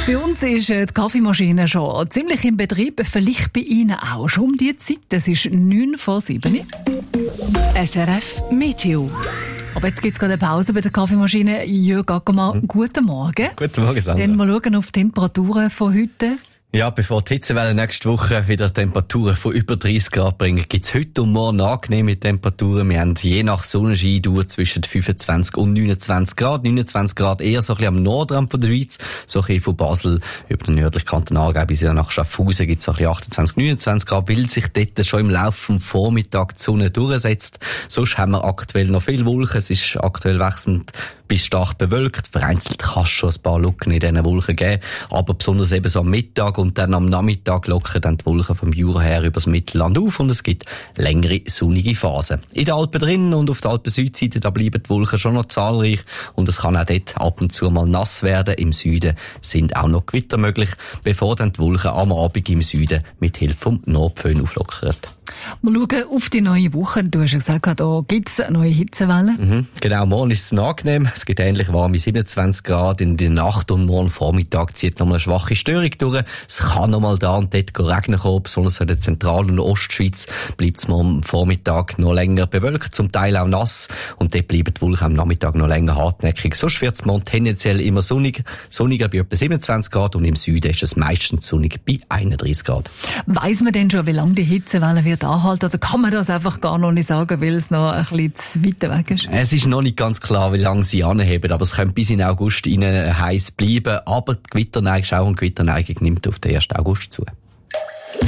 Bei uns ist die Kaffeemaschine schon ziemlich im Betrieb, vielleicht bei Ihnen auch schon um diese Zeit. Es ist 6:09. SRF Meteo. Aber jetzt gibt es gerade eine Pause bei der Kaffeemaschine. Jörg Ackermann, guten Morgen. Guten Morgen, Sandra. Dann mal schauen auf die Temperaturen von heute. Ja, bevor die Hitzewelle nächste Woche wieder Temperaturen von über 30 Grad bringen, gibt's heute und morgen angenehme Temperaturen. Wir haben je nach Sonnenschein zwischen 25 und 29 Grad. 29 Grad eher so ein bisschen am Nordrand von der Schweiz, so ein bisschen von Basel über den nördlichen Kanton Aargau bis nach Schaffhausen gibt's so ein bisschen 28, 29 Grad, weil sich dort schon im Laufe des Vormittags die Sonne durchsetzt. Sonst haben wir aktuell noch viel Wolken. Es ist aktuell wechselnd bis stark bewölkt. Vereinzelt kann es schon ein paar Lücken in diesen Wolken geben, aber besonders eben so am Mittag und dann am Nachmittag lockern dann die Wolken vom Jura her übers Mittelland auf und es gibt längere sonnige Phasen. In den Alpen drinnen und auf der Alpen-Südseite, da bleiben die Wolken schon noch zahlreich und es kann auch dort ab und zu mal nass werden. Im Süden sind auch noch Gewitter möglich, bevor dann die Wolken am Abend im Süden mit Hilfe vom Nordföhn auflockern. Wir schauen auf die neue Woche. Du hast ja gesagt, da gibt es eine neue Hitzewelle. Genau, morgen ist es angenehm. Es gibt ähnlich warme 27 Grad. In der Nacht und morgen Vormittag zieht nochmal eine schwache Störung durch. Es kann nochmal da und dort regnen kommen. Besonders in der Zentral- und Ostschweiz bleibt es morgen Vormittag noch länger bewölkt, zum Teil auch nass. Und dort bleiben die Wolken am Nachmittag noch länger hartnäckig. Sonst wird es morgen tendenziell immer sonniger bei etwa 27 Grad und im Süden ist es meistens sonnig bei 31 Grad. Weiss man denn schon, wie lange die Hitzewelle wird anhalten? Oder kann man das einfach gar noch nicht sagen, weil es noch ein bisschen zu weit weg ist? Es ist noch nicht ganz klar, wie lange sie anheben, aber es könnte bis in August heiß bleiben. Aber die Gewitterneigung, Schauer und Gewitterneigung nimmt auf den 1. August zu.